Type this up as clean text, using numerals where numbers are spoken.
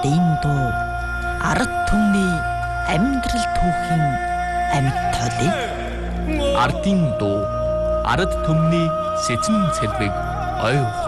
ардын дуу ард түмний амьдрал түүхийн амьд толыг ардын дуу ард түмний сэцэн цэлвэг ой